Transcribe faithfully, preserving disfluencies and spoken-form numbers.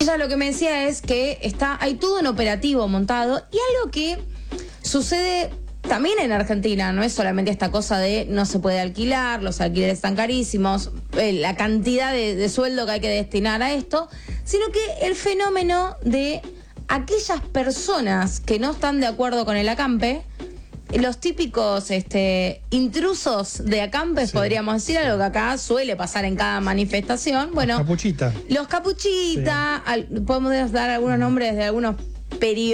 ella lo que me decía es que está, hay todo un operativo montado y algo que sucede también en Argentina, no es solamente esta cosa de no se puede alquilar, los alquileres están carísimos, eh, la cantidad de, de sueldo que hay que destinar a esto, sino que el fenómeno de aquellas personas que no están de acuerdo con el acampe, los típicos este, intrusos de acampes, sí, podríamos decir, algo que acá suele pasar en cada manifestación. Bueno, capuchita. Los capuchitas, sí. al, podemos dar algunos nombres de algunos periodos